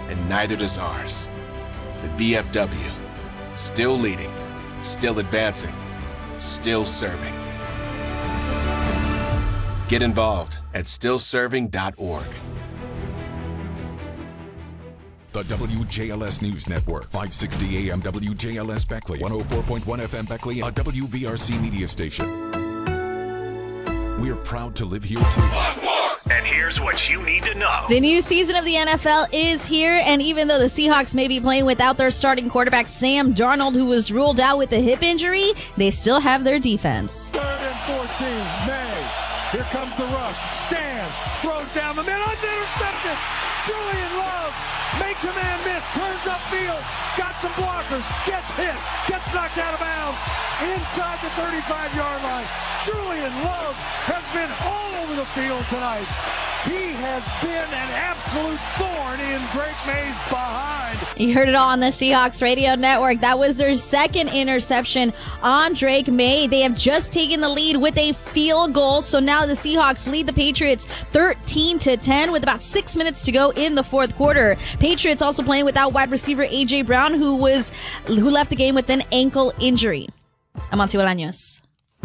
and neither does ours. The VFW, still leading, still advancing, still serving. Get involved at stillserving.org. The WJLS News Network, 560 AM WJLS Beckley, 104.1 FM Beckley, a WVRC media station. We're proud to live here too. And here's what you need to know. The new season of the NFL is here, and even though the Seahawks may be playing without their starting quarterback, Sam Darnold, who was ruled out with a hip injury, they still have their defense. 3rd and 14, May. Here comes the rush. Stands, throws down the middle, it's intercepted. Julian Love makes a man miss, turns upfield, got some blockers, gets hit, gets knocked out of bounds inside the 35-yard line. Julian Love has been all over the field tonight. He has been an absolute thorn in Drake May's behind. You heard it all on the Seahawks radio network. That was their second interception on Drake May. They have just taken the lead with a field goal. So now the Seahawks lead the Patriots 13-10 with about 6 minutes to go in the fourth quarter. Patriots also playing without wide receiver A.J. Brown, who left the game with an ankle injury. I'm Amancio Bolaños.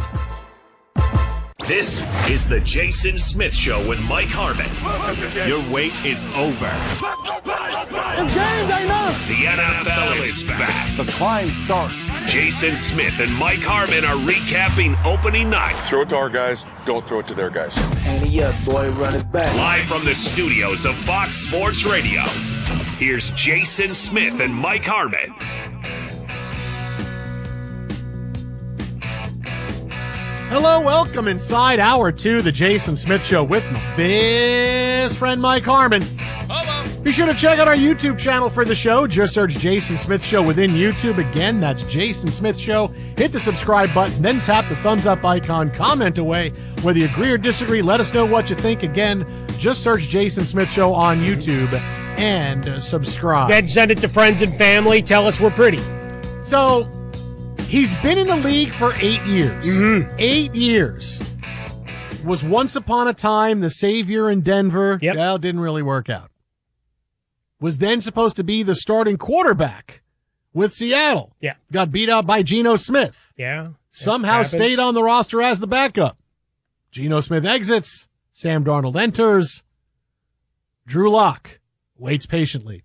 This is the Jason Smith Show with Mike Harmon. Your wait is over. The NFL is back. The climb starts. Jason Smith and Mike Harmon are recapping opening night. Throw it to our guys, don't throw it to their guys. Handy up, boy, run it back. Live from the studios of Fox Sports Radio, here's Jason Smith and Mike Harmon. Hello, welcome inside Hour 2, the Jason Smith Show with my best friend Mike Harmon. Hello. Be sure to check out our YouTube channel for the show. Just search Jason Smith Show within YouTube. Again, that's Jason Smith Show. Hit the subscribe button, then tap the thumbs up icon. Comment away. Whether you agree or disagree, let us know what you think. Again, just search Jason Smith Show on YouTube and subscribe. Then send it to friends and family. Tell us we're pretty. So, he's been in the league for 8 years. Mm-hmm. 8 years. Was once upon a time the savior in Denver. Yep. Well, didn't really work out. Was then supposed to be the starting quarterback with Seattle. Yeah. Got beat out by Geno Smith. Yeah. Somehow stayed on the roster as the backup. Geno Smith exits. Sam Darnold enters. Drew Lock waits patiently.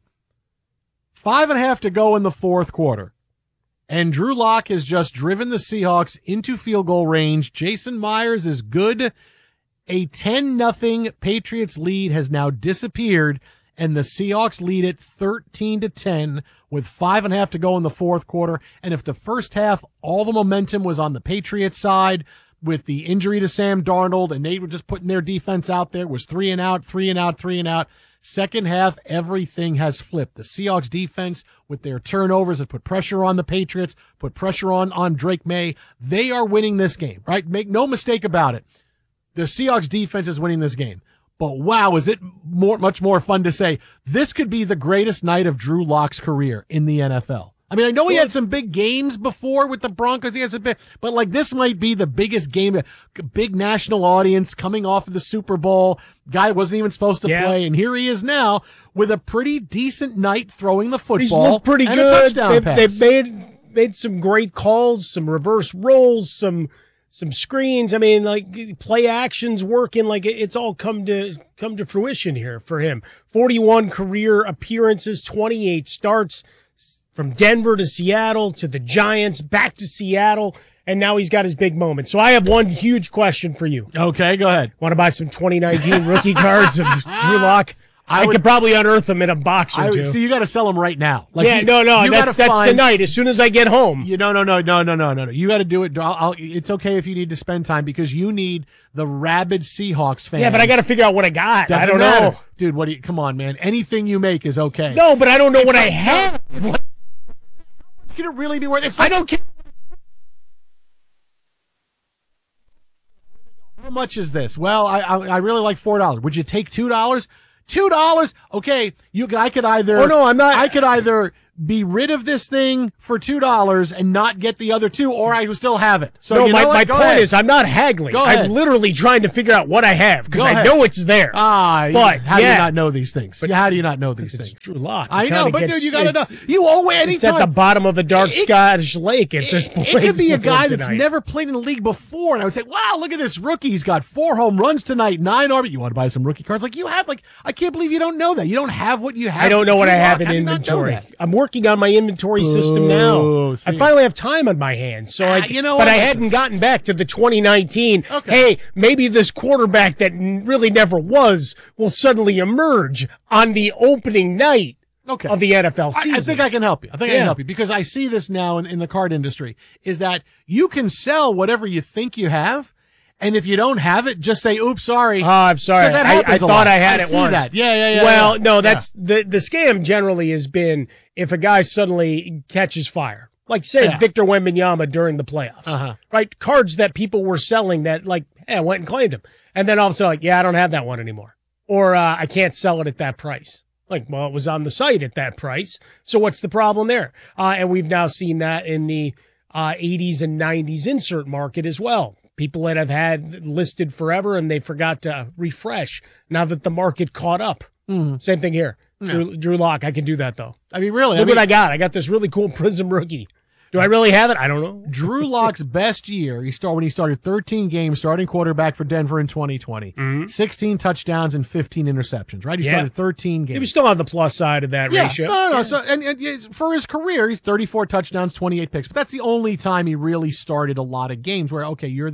5.5 to go in the fourth quarter. And Drew Lock has just driven the Seahawks into field goal range. Jason Myers is good. A 10-0 Patriots lead has now disappeared, and the Seahawks lead it 13-10 with 5.5 to go in the fourth quarter. And if the first half, all the momentum was on the Patriots side with the injury to Sam Darnold, and they were just putting their defense out there, was 3 and out, 3 and out, 3 and out. Second half, everything has flipped. The Seahawks defense, with their turnovers, have put pressure on the Patriots, put pressure on Drake May. They are winning this game, right? Make no mistake about it. The Seahawks defense is winning this game. But wow, is it much more fun to say this could be the greatest night of Drew Lock's career in the NFL. I mean, I know he had some big games before with the Broncos. He has a bit, but like this might be the biggest game, big national audience coming off of the Super Bowl. Guy wasn't even supposed to play, and here he is now with a pretty decent night throwing the football. He's looked pretty and good. A touchdown pass. They've made some great calls, some reverse rolls, some screens. I mean, like play actions working. Like it's all come to fruition here for him. 41 career appearances, 28 starts. From Denver to Seattle to the Giants, back to Seattle, and now he's got his big moment. So I have one huge question for you. Okay, go ahead. Want to buy some 2019 rookie cards of Drew Lock? I could probably unearth them in a box or two. So you got to sell them right now. Like that's tonight. As soon as I get home. No. You got to do it. It's okay if you need to spend time because you need the rabid Seahawks fans. Yeah, but I got to figure out what I got. I don't know, dude. Come on, man. Anything you make is okay. No, but I don't know what I have. Could it really be worth it? I don't care. How much is this? Well, I really like $4. Would you take $2? $2? Okay, I could either. Oh no, I'm not. I could either be rid of this thing for $2 and not get the other two, or I still have it. So no, my point is I'm not haggling. I'm literally trying to figure out what I have because I know it's there. But how do you not know these things? But how do you not know these things? It's Drew Lock. I know, but dude, you got to know. You always anytime. It's at the bottom of a dark Scottish lake at this point. It could be a guy that's never played in the league before, and I would say, wow, look at this rookie. He's got 4 home runs tonight, 9 RBI. You want to buy some rookie cards? Like you have, I can't believe you don't know that. You don't have what you have. I don't know what I have in inventory. I'm working on my inventory system now. I finally have time on my hands. So I hadn't gotten back to the 2019. Okay. Hey, maybe this quarterback that really never was will suddenly emerge on the opening night of the NFL season. I think I can help you. I can help you because I see this now in the card industry is that you can sell whatever you think you have. And if you don't have it, just say, oops, sorry. Oh, I'm sorry. I thought I had it once. That. Yeah. Well, no, that's the scam generally has been if a guy suddenly catches fire. Like, say, Victor Wembanyama during the playoffs. Right? Cards that people were selling that, I went and claimed him. And then all of a sudden, I don't have that one anymore. Or I can't sell it at that price. Well, it was on the site at that price. So what's the problem there? And we've now seen that in the 80s and 90s insert market as well. People that have had listed forever and they forgot to refresh now that the market caught up. Same thing here. Drew Lock. I can do that, though. I mean, really. Look what I got. I got this really cool Prism rookie. Do I really have it? I don't know. Drew Lock's best year, when he started 13 games, starting quarterback for Denver in 2020. 16 touchdowns and 15 interceptions, right? He started 13 games. He was still on the plus side of that ratio. No. So, and for his career, he's 34 touchdowns, 28 picks. But that's the only time he really started a lot of games where, okay, you're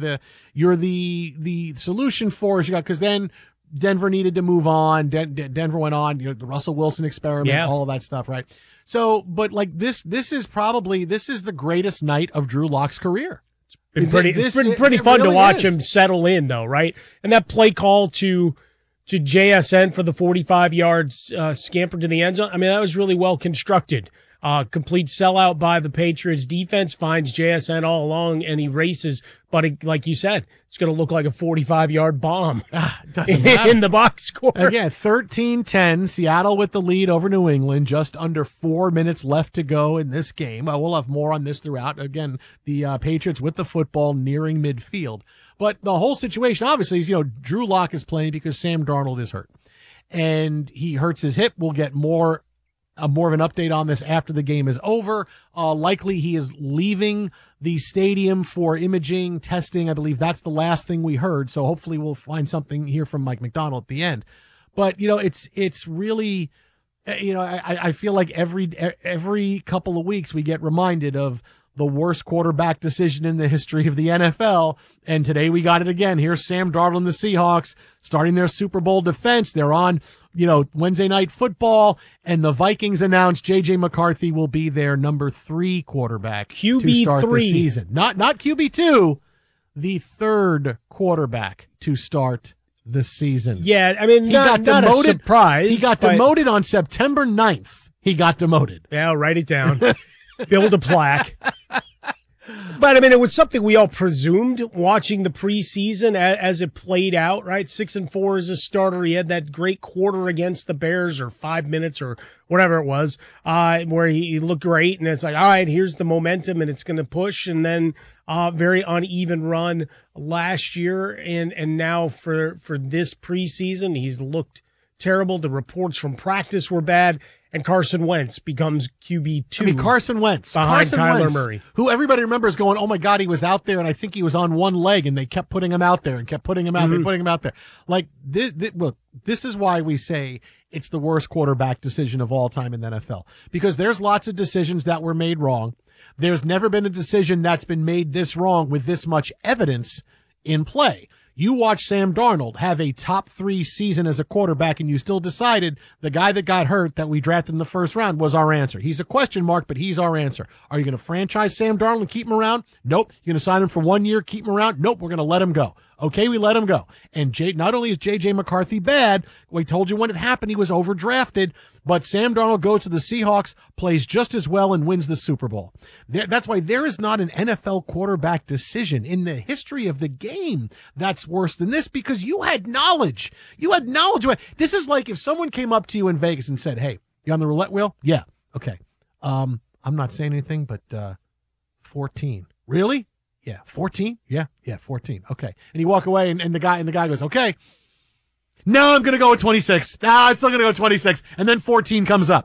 the solution for us. Because then Denver needed to move on. Denver went on, the Russell Wilson experiment, all of that stuff, right? So, but this is the greatest night of Drew Lock's career. It's been pretty fun to watch him settle in, though, right? And that play call to JSN for the 45 yards scamper to the end zone, I mean, that was really well constructed. Complete sellout by the Patriots defense, finds JSN all along, and he races. But like you said, it's going to look like a 45-yard bomb in the box score. Again, 13-10, Seattle with the lead over New England, just under 4 minutes left to go in this game. We'll have more on this throughout. Again, the Patriots with the football nearing midfield. But the whole situation, obviously, is, Drew Lock is playing because Sam Darnold is hurt. And he hurts his hip. We'll get more of an update on this after the game is over. Likely he is leaving the stadium for imaging, testing. I believe that's the last thing we heard. So hopefully we'll find something here from Mike McDonald at the end. But, it's really, I feel like every couple of weeks we get reminded of the worst quarterback decision in the history of the NFL. And today we got it again. Here's Sam Darnold and the Seahawks starting their Super Bowl defense. They're on, Wednesday Night Football, and the Vikings announced J.J. McCarthy will be their number 3 quarterback to start the season. Not QB2, the 3rd quarterback to start the season. Yeah, I mean, not a surprise. He got demoted on September 9th. He got demoted. Yeah, write it down. Build a plaque. But, I mean, it was something we all presumed watching the preseason as it played out, right? 6-4 as a starter. He had that great quarter against the Bears, or 5 minutes or whatever it was, where he looked great. And it's like, all right, here's the momentum, and it's going to push. And then very uneven run last year. And now for this preseason, he's looked terrible. The reports from practice were bad. And Carson Wentz becomes QB2. I mean, Carson Wentz. Behind Kyler Murray. Who everybody remembers going, oh, my God, he was out there, and I think he was on one leg, and they kept putting him out there and kept putting him out there, putting him out there. Like, look, this is why we say it's the worst quarterback decision of all time in the NFL. Because there's lots of decisions that were made wrong. There's never been a decision that's been made this wrong with this much evidence in play. You watch Sam Darnold have a top 3 season as a quarterback, and you still decided the guy that got hurt that we drafted in the first round was our answer. He's a question mark, but he's our answer. Are you going to franchise Sam Darnold and keep him around? Nope. You're going to sign him for 1 year, keep him around? Nope. We're going to let him go. Okay, we let him go. And not only is J.J. McCarthy bad, we told you when it happened he was overdrafted, but Sam Darnold goes to the Seahawks, plays just as well, and wins the Super Bowl. That's why there is not an NFL quarterback decision in the history of the game that's worse than this, because you had knowledge. You had knowledge. This is like if someone came up to you in Vegas and said, hey, you on the roulette wheel? Yeah. Okay. I'm not saying anything, but 14. Really? Yeah, 14? Yeah, 14. Okay. And you walk away, and the guy goes, okay. No, I'm going to go with 26. No, I'm still going to go 26. And then 14 comes up.